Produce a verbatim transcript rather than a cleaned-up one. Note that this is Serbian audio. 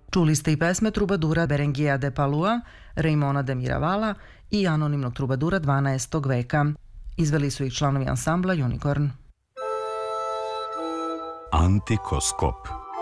Čuli ste i pesme trubadura Berengija de Palua, Raimona de Miravala i anonimnog trubadura dvanaestog veka. Izveli su ih članovi ansambla Unicorn. Antikoskop.